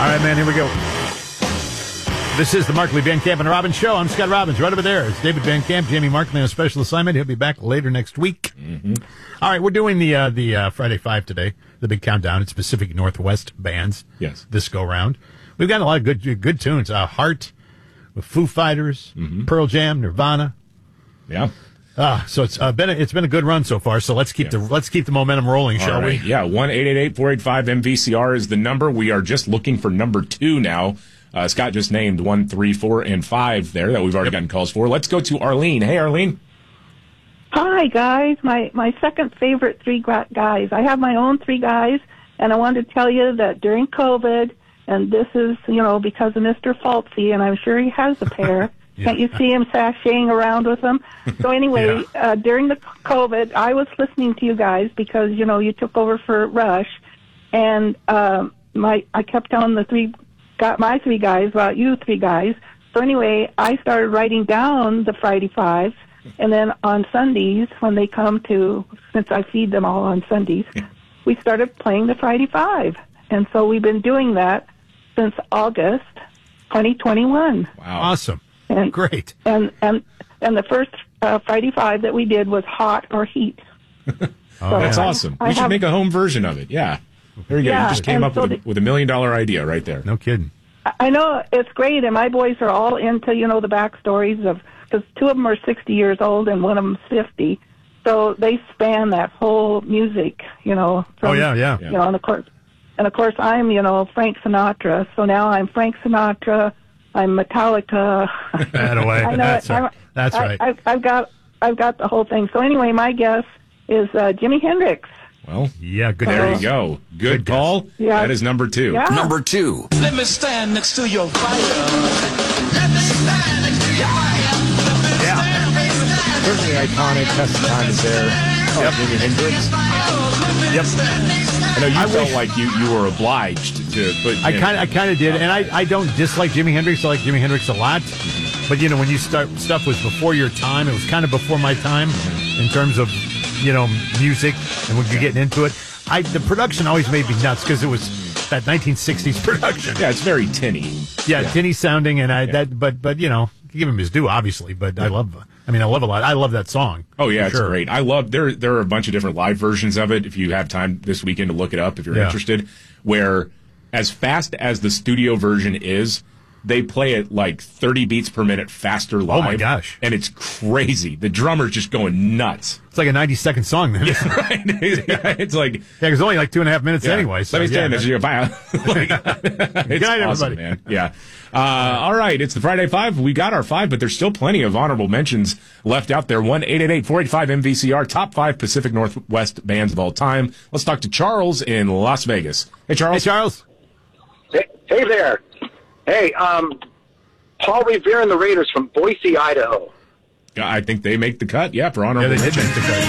right, man, here we go. This is the Markley, Van Camp, and Robbins Show. I'm Scott Robbins. Right over there is David Van Camp, Jamie Markley on a special assignment. He'll be back later next week. Mm-hmm. All right, we're doing the Friday Five today, the big countdown. It's Pacific Northwest bands. Yes. This go round. We've got a lot of good tunes. Heart, with Foo Fighters, Pearl Jam, Nirvana. Yeah. So it's been a good run so far. So let's keep the momentum rolling, shall we? Yeah, 1-888-485-MVCR is the number. We are just looking for number 2 now. Scott just named 1, 3, 4, and 5 there that we've already gotten calls for. Let's go to Arlene. Hey, Arlene. Hi, guys. My second favorite three guys. I have my own three guys, and I wanted to tell you that during COVID, and this is, because of Mr. Falsey, and I'm sure he has a pair. Yeah. Can't you see him sashaying around with them? So anyway, during the COVID, I was listening to you guys because, you took over for Rush, and I kept telling my three guys about you three guys. So anyway, I started writing down the Friday Fives, and then on Sundays, when they come to, since I feed them all on Sundays, we started playing the Friday Five. And so we've been doing that since August 2021. Wow. Awesome. And, great. And the first Friday Five that we did was Hot or Heat. That's awesome. We should make a home version of it. Yeah. There you go. You just came up with $1 million idea right there. No kidding. I know, it's great, and my boys are all into, the backstories of, because two of them are 60 years old and one of them's 50. So they span that whole music, from, and of course I'm, Frank Sinatra. So now I'm Frank Sinatra. I'm Metallica. That's right. I've got the whole thing. So anyway, my guess is Jimi Hendrix. Well, yeah, good. There you go. Good call. Yeah. That is number 2. Yeah. Number 2. Let me stand next to your fire. Let me stand next to your fire. Certainly iconic. Test of Time is there. Jimi Hendrix. I know you felt like you were obliged to put. I kind of did, and I don't dislike Jimi Hendrix. I like Jimi Hendrix a lot. But when you start, stuff was before your time. It was kind of before my time in terms of music, and when you're getting into it. The production always made me nuts because it was that 1960s production. Yeah, it's very tinny. Yeah, tinny sounding, and but give him his due, obviously. But I love a lot. I love that song. Oh yeah, it's great. I love there are a bunch of different live versions of it. If you have time this weekend to look it up, if you're interested, where as fast as the studio version is, they play it like 30 beats per minute faster live. Oh my gosh. And it's crazy. The drummer's just going nuts. It's like a 90-second song then. Yeah, right. It's like... Yeah, it's only like 2.5 minutes anyway. So, let me stand there. Bye. Good night, awesome, everybody. Man. Yeah. All right. It's the Friday Five. We got our 5, but there's still plenty of honorable mentions left out there. 1-888-485-MVCR. Top 5 Pacific Northwest bands of all time. Let's talk to Charles in Las Vegas. Hey, Charles. Hey, Charles. Hey there. Hey, Paul Revere and the Raiders from Boise, Idaho. I think they make the cut. Yeah, for honorable mention. They did make the cut.